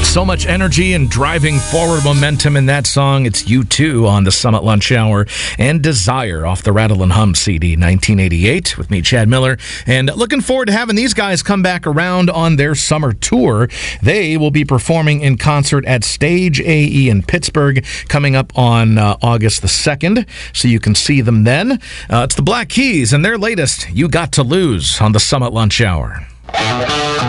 So much energy and driving forward momentum in that song. It's U2 on the Summit Lunch Hour, and Desire off the Rattle and Hum CD 1988 with me, Chad Miller. And looking forward to having these guys come back around on their summer tour. They will be performing in concert at Stage AE in Pittsburgh coming up on August the 2nd, so you can see them then. It's the Black Keys and their latest, You Got to Lose, on the Summit Lunch Hour.